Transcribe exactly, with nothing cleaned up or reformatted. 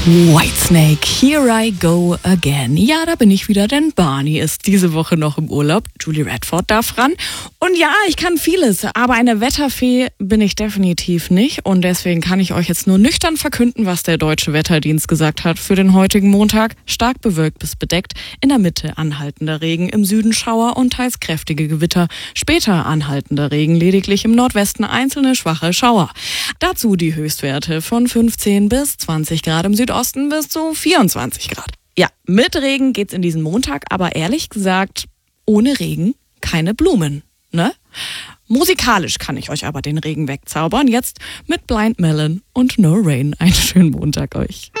Whitesnake, here I go again. Ja, da bin ich wieder, denn Barney ist diese Woche noch im Urlaub. Julie Radford darf ran. Und ja, ich kann vieles, aber eine Wetterfee bin ich definitiv nicht. Und deswegen kann ich euch jetzt nur nüchtern verkünden, was der Deutsche Wetterdienst gesagt hat für den heutigen Montag. Stark bewölkt bis bedeckt, in der Mitte anhaltender Regen, im Süden Schauer und teils kräftige Gewitter. Später anhaltender Regen, lediglich im Nordwesten einzelne schwache Schauer. Dazu die Höchstwerte von fünfzehn bis zwanzig Grad im Südosten. Osten bis zu vierundzwanzig Grad. Ja, mit Regen geht's in diesen Montag, aber ehrlich gesagt, ohne Regen keine Blumen, ne? Musikalisch kann ich euch aber den Regen wegzaubern. Jetzt mit Blind Melon und No Rain. Einen schönen Montag euch.